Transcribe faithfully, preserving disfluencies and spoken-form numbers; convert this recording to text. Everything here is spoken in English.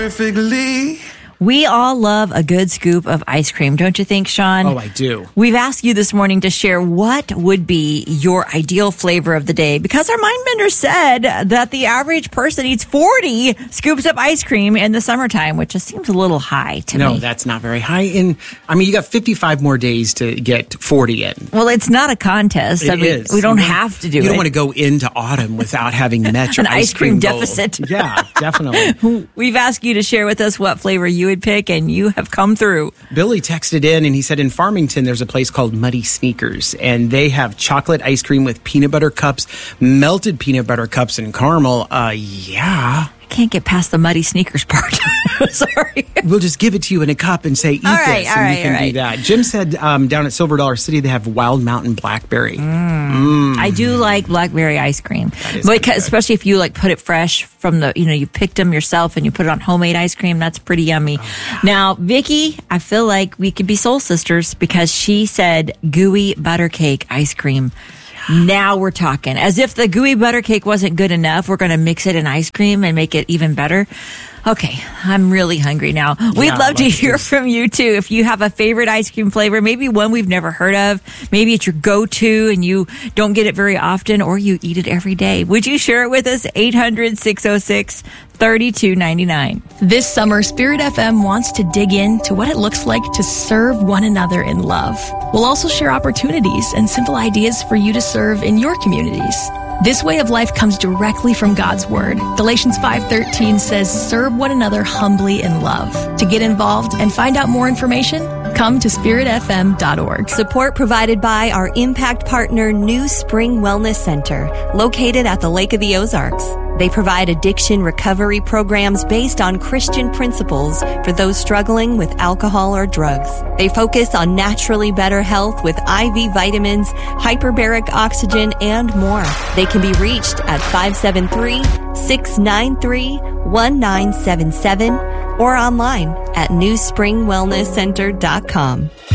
Perfectly. We all love a good scoop of ice cream, don't you think, Sean? Oh, I do. We've asked you this morning to share what would be your ideal flavor of the day because our mind bender said that the average person eats forty scoops of ice cream in the summertime, which just seems a little high to No, me. that's not very high. And I mean, you got fifty-five more days to get forty in. Well, it's not a contest. It I mean, is. we don't You have to do You it. don't want to go into autumn without having met your An ice cream goal. deficit. Yeah, definitely. We've asked you to share with us what flavor you would pick, and you have come through. Billy texted in and he said in Farmington there's a place called Muddy Sneakers and they have chocolate ice cream with peanut butter cups, melted peanut butter cups and caramel. Uh, yeah. Can't get past the muddy sneakers part. Sorry. We'll just give it to you in a cup and say, eat All right, this, all and right, you can all right. do that. Jim said um, down at Silver Dollar City they have Wild Mountain Blackberry. Mm. I do like blackberry ice cream, is pretty because good. especially if you like put it fresh from the, you know, you picked them yourself and you put it on homemade ice cream. That's pretty yummy. Oh, Now, Vicky, I feel like we could be soul sisters because she said gooey butter cake ice cream. Now we're talking. As if the gooey butter cake wasn't good enough, we're going to mix it in ice cream and make it even better. Okay, I'm really hungry now. We'd Yeah, love to let's hear just- from you too. If you have a favorite ice cream flavor, maybe one we've never heard of, maybe it's your go-to and you don't get it very often or you eat it every day. Would you share it with us? eight hundred, six oh six, three two nine nine. This summer, Spirit F M wants to dig into what it looks like to serve one another in love. We'll also share opportunities and simple ideas for you to serve in your communities. This way of life comes directly from God's Word. Galatians five thirteen says, serve one another humbly in love. To get involved and find out more information, come to spirit f m dot org. Support provided by our impact partner, New Spring Wellness Center, located at the Lake of the Ozarks. They provide addiction recovery programs based on Christian principles for those struggling with alcohol or drugs. They focus on naturally better health with I V vitamins, hyperbaric oxygen, and more. They can be reached at five seven three, six nine three, one nine seven seven or online at new spring wellness center dot com.